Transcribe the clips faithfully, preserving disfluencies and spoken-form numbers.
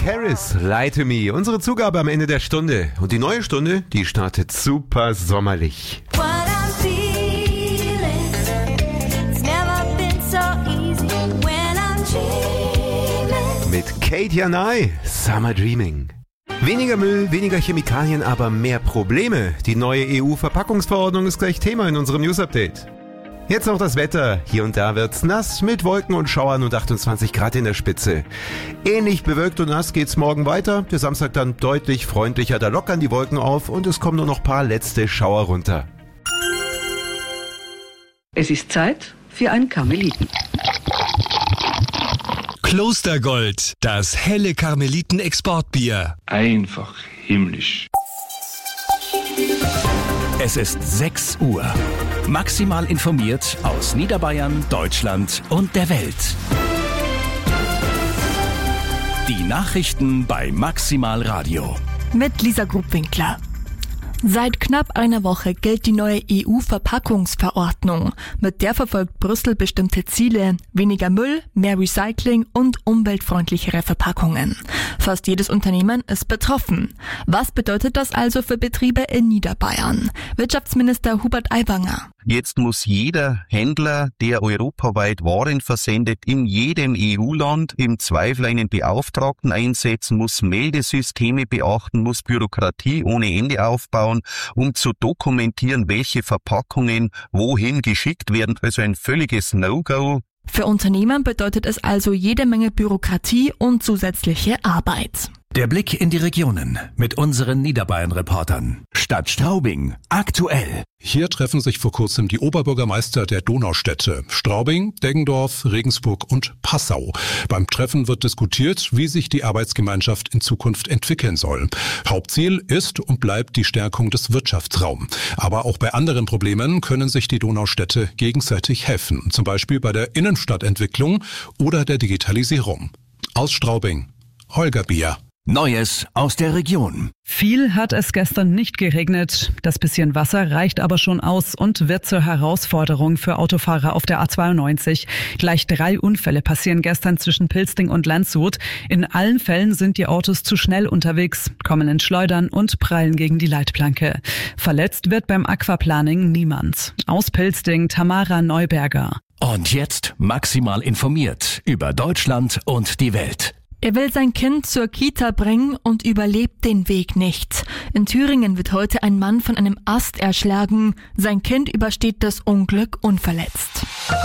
Harris, Lie to Me. Unsere Zugabe am Ende der Stunde. Und die neue Stunde, die startet super sommerlich. Mit Katie and I, Summer Dreaming. Weniger Müll, weniger Chemikalien, aber mehr Probleme. Die neue E U-Verpackungsverordnung ist gleich Thema in unserem News-Update. Jetzt noch das Wetter. Hier und da wird's nass mit Wolken und Schauern und achtundzwanzig Grad in der Spitze. Ähnlich bewölkt und nass geht's morgen weiter. Der Samstag dann deutlich freundlicher. Da lockern die Wolken auf und es kommen nur noch ein paar letzte Schauer runter. Es ist Zeit für einen Karmeliten. Klostergold, das helle Karmeliten-Exportbier. Einfach himmlisch. Es ist sechs Uhr. Maximal informiert aus Niederbayern, Deutschland und der Welt. Die Nachrichten bei Maximal Radio. Mit Lisa Grubwinkler. Seit knapp einer Woche gilt die neue E U-Verpackungsverordnung. Mit der verfolgt Brüssel bestimmte Ziele: weniger Müll, mehr Recycling und umweltfreundlichere Verpackungen. Fast jedes Unternehmen ist betroffen. Was bedeutet das also für Betriebe in Niederbayern? Wirtschaftsminister Hubert Aiwanger. Jetzt muss jeder Händler, der europaweit Waren versendet, in jedem E U-Land im Zweifel einen Beauftragten einsetzen, muss Meldesysteme beachten, muss Bürokratie ohne Ende aufbauen, um zu dokumentieren, welche Verpackungen wohin geschickt werden. Also ein völliges No-Go. Für Unternehmen bedeutet es also jede Menge Bürokratie und zusätzliche Arbeit. Der Blick in die Regionen mit unseren Niederbayern-Reportern. Stadt Straubing, aktuell. Hier treffen sich vor kurzem die Oberbürgermeister der Donaustädte Straubing, Deggendorf, Regensburg und Passau. Beim Treffen wird diskutiert, wie sich die Arbeitsgemeinschaft in Zukunft entwickeln soll. Hauptziel ist und bleibt die Stärkung des Wirtschaftsraums. Aber auch bei anderen Problemen können sich die Donaustädte gegenseitig helfen. Zum Beispiel bei der Innenstadtentwicklung oder der Digitalisierung. Aus Straubing, Holger Bier. Neues aus der Region. Viel hat es gestern nicht geregnet. Das bisschen Wasser reicht aber schon aus und wird zur Herausforderung für Autofahrer auf der A zweiundneunzig. Gleich drei Unfälle passieren gestern zwischen Pilsting und Landshut. In allen Fällen sind die Autos zu schnell unterwegs, kommen ins Schleudern und prallen gegen die Leitplanke. Verletzt wird beim Aquaplaning niemand. Aus Pilsting Tamara Neuberger. Und jetzt maximal informiert über Deutschland und die Welt. Er will sein Kind zur Kita bringen und überlebt den Weg nicht. In Thüringen wird heute ein Mann von einem Ast erschlagen. Sein Kind übersteht das Unglück unverletzt.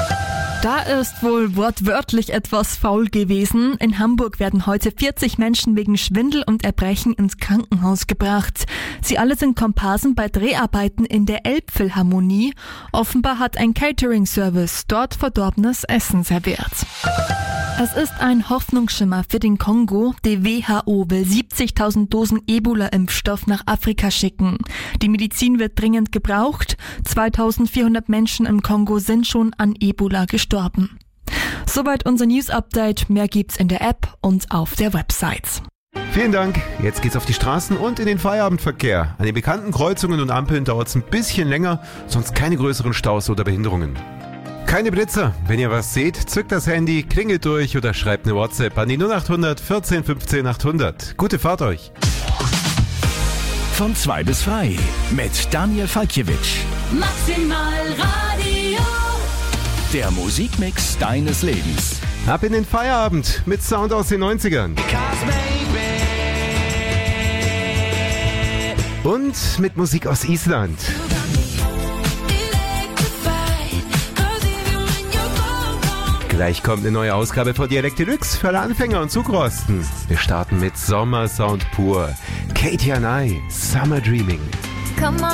Da ist wohl wortwörtlich etwas faul gewesen. In Hamburg werden heute vierzig Menschen wegen Schwindel und Erbrechen ins Krankenhaus gebracht. Sie alle sind Komparsen bei Dreharbeiten in der Elbphilharmonie. Offenbar hat ein Catering-Service dort verdorbenes Essen serviert. Es ist ein Hoffnungsschimmer für den Kongo. Die W H O will siebzigtausend Dosen Ebola-Impfstoff nach Afrika schicken. Die Medizin wird dringend gebraucht. zweitausendvierhundert Menschen im Kongo sind schon an Ebola gestorben. Soweit unser News-Update. Mehr gibt's in der App und auf der Website. Vielen Dank. Jetzt geht's auf die Straßen und in den Feierabendverkehr. An den bekannten Kreuzungen und Ampeln dauert's ein bisschen länger, sonst keine größeren Staus oder Behinderungen. Keine Blitzer. Wenn ihr was seht, zückt das Handy, klingelt durch oder schreibt eine WhatsApp an die null acht hundert vierzehn fünfzehn achthundert. Gute Fahrt euch. Von zwei bis frei mit Daniel Falkiewicz. Maximal Radio. Der Musikmix deines Lebens. Ab in den Feierabend mit Sound aus den neunzigern. Und mit Musik aus Island. Gleich kommt eine neue Ausgabe von Dialekt Deluxe für alle Anfänger und Zugrosten. Wir starten mit Sommersound pur. Katie and I, Summer Dreaming. Come on.